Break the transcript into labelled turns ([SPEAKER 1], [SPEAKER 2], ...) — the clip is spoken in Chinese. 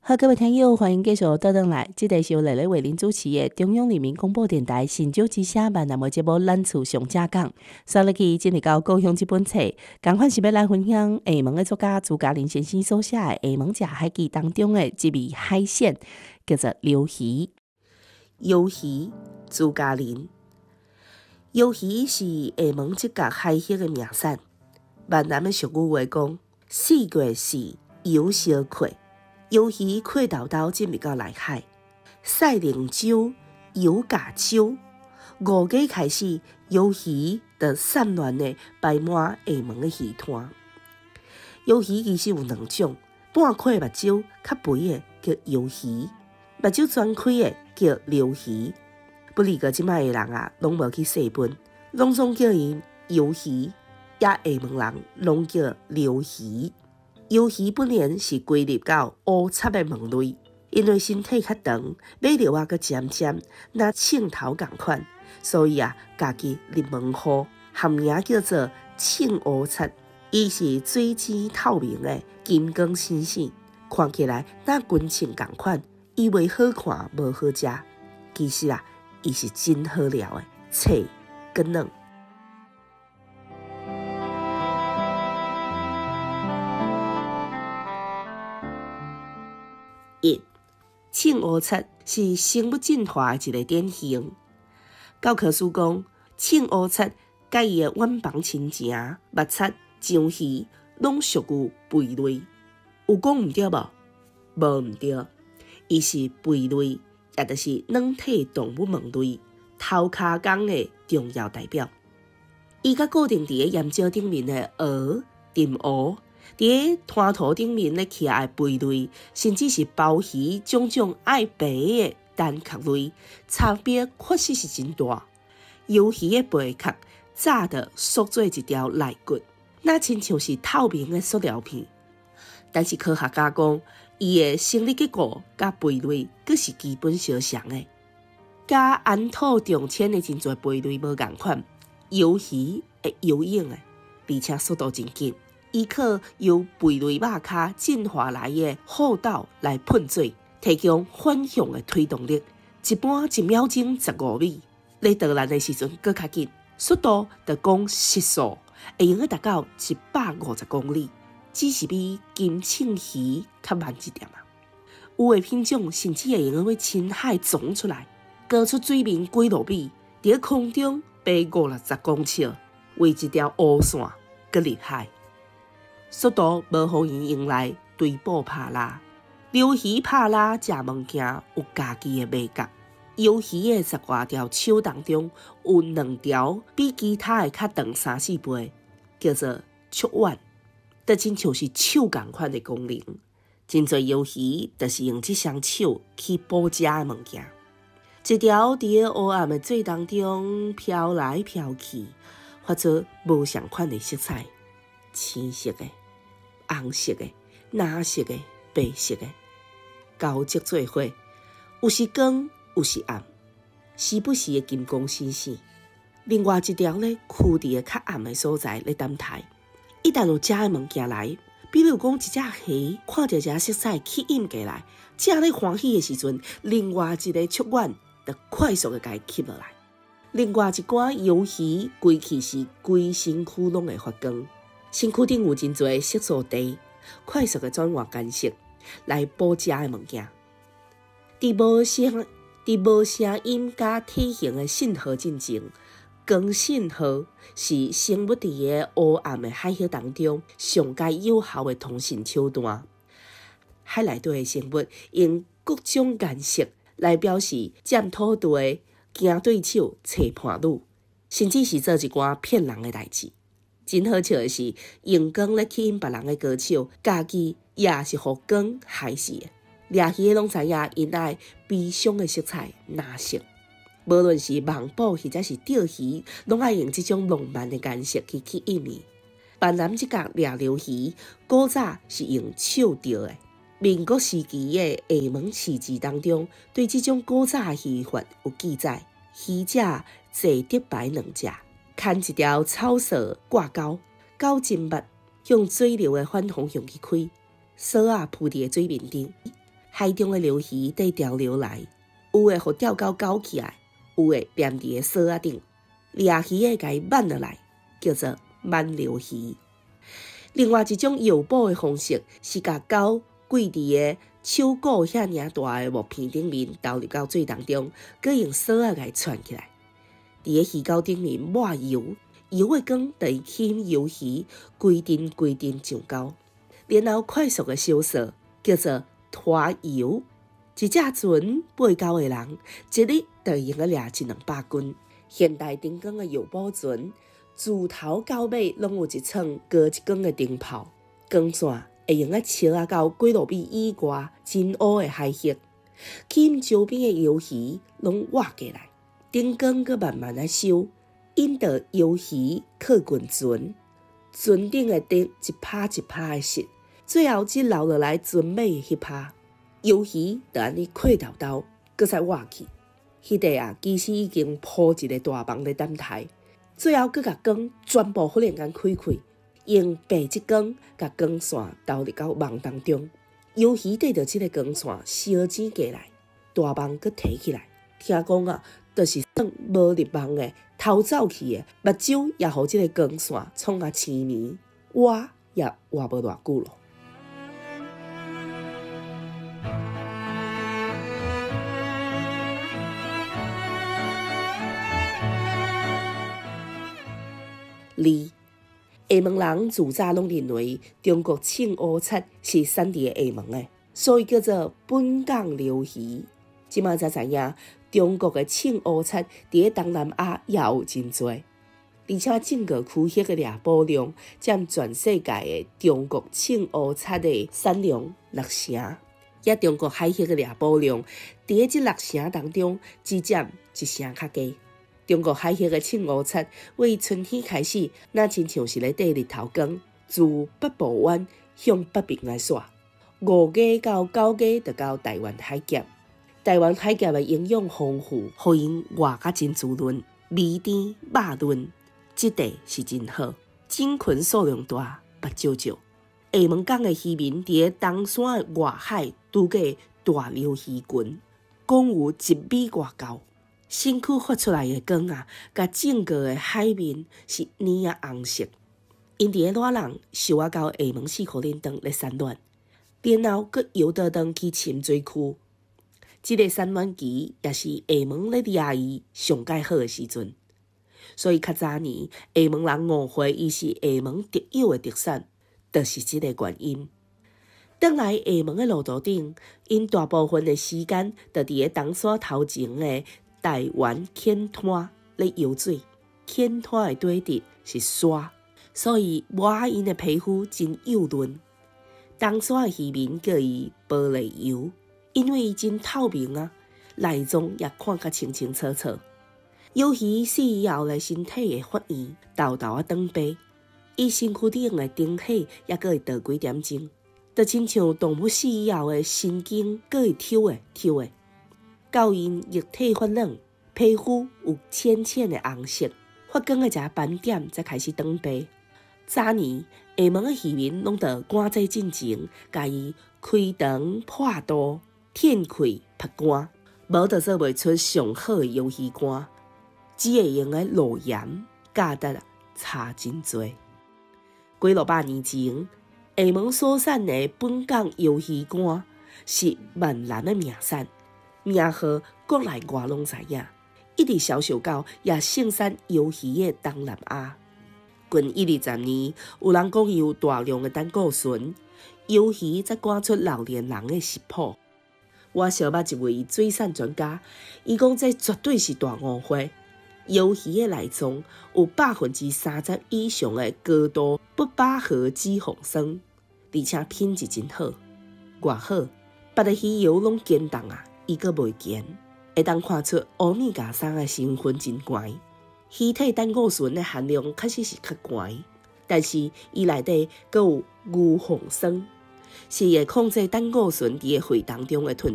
[SPEAKER 1] 好，各位听友，欢迎继续倒转来。这个是由丽丽为您主持的中央人民广播电台新竹之声万南的节目《咱厝上正讲》。稍入去进入到高雄这本册，同款是要来分享厦门的作家朱家麟先生所写的《厦门食海记》当中的一味海鲜，叫做鱿鱼。
[SPEAKER 2] 鱿鱼，朱家麟。鱿鱼是厦门一角海域的名产。闽南的俗语话讲，4月是油烧快。鱿鱼快豆豆进入到内海，赛灵舟、油架舟，5月开始，鱿鱼就散乱的摆满厦门的鱼摊。鱿鱼其实有2种，半开目睭较肥的叫鱿鱼，目睭全开的叫鲈鱼。不离个即摆的人啊，拢无去细分，拢总叫伊鱿鱼，也厦门人拢叫鲈鱼。鱿鱼本来是归入到乌贼的门类，因为身体较长，尾流啊个尖尖，若秤头共款，所以啊，家己入门户，含名叫做秤乌贼。伊是水晶透明的，金光闪闪，看起来若均称共款，以为好看无好食，其实啊，伊是真好料的，脆跟嫩。秤乌贼是生物进化的一个典型。教科书讲，秤乌贼甲伊的远房亲情目贼、章鱼，拢属于贝类。有讲毋对无？无毋对，伊是贝类，也就是软体动物门类头壳纲的重要代表。伊甲固定伫个岩礁顶面的鹅、沉鹅。伫个滩涂顶面咧徛的贝类，甚至是鲍鱼种爱白的单壳类，差别确实是真大。鱿鱼的贝壳早就缩做一条肋骨，那亲像是透明的塑料片。但是科学家讲，伊的生理结构甲贝类佫是基本相像的，甲安土重迁的真侪贝类无共款。鱿鱼会游泳的，而且速度真紧。依靠由贝类肉壳进化来的后道来喷水，提供反向的推动力，一般1秒钟15米。咧导篮的时阵更较紧，速度就讲时速会用达到150公里，只是比金秤鱼较慢一点啊。有的品种甚至会用要深海撞出来，高出水面几落米，伫空中飞50-60公尺，为一条乌线搁入海。速度无互伊用来追捕拍拉，鲈鱼拍拉食物件有家己的美感。鱿鱼的10外条手当中，有2条比其他的较长3-4倍，叫做触腕，就亲像是手共款的功能。真侪鱿鱼就是用这双手去捕食的物件。一条伫个黑暗的水当中飘来飘去，发出无相款的色彩，青色的。红色的、蓝色的、白色的，交织做伙，有时光，有时暗，时不时的金光闪闪。另外一条咧，跍伫个较暗的所在咧等待。一旦有食的物件来，比如讲一只鱼，看到这色彩吸引过来，食咧欢喜的时阵，另外一个触腕就快速的甲伊吸落来。另外一寡鱿鱼，规气是规身躯拢会发光。身躯顶有真侪色素地，快速的转换颜色来捕食的物件。伫无声音加体型的信号进前，光信号是生物伫个黑暗的海域当中上界有效的通讯手段。海内底的生物用各种颜色来表示占土地、惊对手、找伴侣，甚至是做一寡骗人的代志。真好笑的是，用光咧吸引别人的高手，家己也是互光害死的。掠鱼的拢知影，因爱悲伤的色彩蓝色。无论是网捕或者是钓鱼，拢爱用这种浪漫的颜色去吸引伊。闽南这角掠鲈鱼，古早是用手钓的。民国时期的厦门市志当中，对这种古早的渔法有记载：鱼者坐得白2只。牵一条草绳挂钩，钩真密，向水流的反方向去开，绳啊铺伫个水面顶， 海中的鲈鱼在潮流来，有的互钓钩勾起来，有的黏伫个绳仔顶，掠鱼的甲伊挽落来，叫做挽鲈鱼。另外一种诱捕的方式是甲钩跪伫个手骨遐尔大的木片顶面，投入到水当中，佮用绳仔甲伊串起来，伫个鱼钩顶面抹油，油的光就会吸引游鱼规阵上钩，然后快速的收束，叫做拖油。一只船8到9个人，一日就会用掠100-200斤。现代灯光的诱捕船，自头到尾拢有一寸高1公的灯泡，光线会用笑到几路米以外真乌的海域，吸引周边的游鱼拢活过来。灯光佮慢慢啊收，引导游鱼靠近船，船顶的灯一拍一拍的熄，最后只留落来船尾的迄拍，游鱼就安尼快斗斗，佮再活去。迄块啊，其实已经铺一个大网咧等待，最后佮甲光全部忽然间开开，用白极光甲光线投入到网当中，游鱼缀着即个光线烧钱过来，大网佮提起来。听讲啊，就是算无入网的偷走去的，目睭也互即个光线创啊痴迷，活也活无偌久咯。2. 厦门人自早拢认为中国青乌贼是产地厦门的，所以叫做本港鲈鱼。即马才知影，中国的青乌贼伫东南亚也有真多，而且整个区域的猎捕量占全世界的中国青乌贼的产量60%，也中国海域的猎捕量伫这60%当中只占1成较低。中国海域的青乌贼，为春天开始，那亲像是咧缀日头光，自北部湾向北边来耍，5月到9月就到台湾海峡。台湾海峡的营养丰富，互因活甲真滋润，味甜肉润，质地是真好，种群数量大，目睭少。厦门港的渔民伫个东山的外海拄过大鲈鱼群，共有1米外高。身躯发出来的光啊，甲整个的海面是黏啊红色。因伫个热人受啊到厦门4号林场来产卵，然后佮游倒转去深水区。这个产卵期也是厦门咧掠鱼上介好的时阵，所以较早年厦门人误会伊是厦门特有的特产，就是这个原因。转来厦门的路途顶，因大部分的时间就伫个东山头前的台湾浅滩咧游水，浅滩的底底是沙，所以抹因的皮肤真幼嫩。东山的渔民叫伊玻璃油，因为伊真透明啊，内脏也看甲清清楚楚。游鱼死以后的身体会发炎，豆豆啊长白，伊身躯顶的丁血也佫会倒几点钟，就亲像动物死以后的神经佫会抽的。到因液体发冷，皮肤有浅浅的红色，发光的一个斑点才开始长白。早年厦门的渔民拢得赶在进前，甲伊开肠破肚、舔开拍干，无就做袂出上好的游鱼干，只会用的路盐、价值差真多。几落百年前，厦门所产的本港游鱼干是万人的名产。名号国内外拢知影，一直销售到也盛产游鱼的东南亚。近1-20年，有人讲伊有大量的胆固醇，游鱼则赶出老年人的食谱。我小捌一位水产专家，伊讲这绝对是大误会。游鱼的内脏有30%以上的高度不饱和脂肪酸，而且品质真好，偌好，别的鱼油拢坚冻啊。伊阁袂咸，会当看出欧米伽3的成分真悬，鱼体胆固醇的含量确实是较悬，但是伊内底阁有牛磺酸，是会控制胆固醇伫个血当中的囤